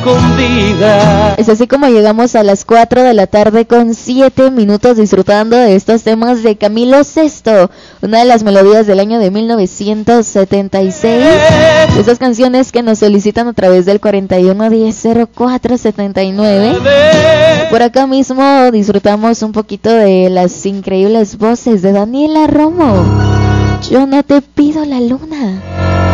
escondida. Es así como llegamos a las 4 de la tarde con 7 minutos disfrutando de estos temas de Camilo Sesto, una de las melodías del año de 1976. Estas canciones que nos solicitan a través del 41100479. Por acá mismo disfrutamos un poquito de las increíbles voces de Daniela Romo. Yo no te pido la luna.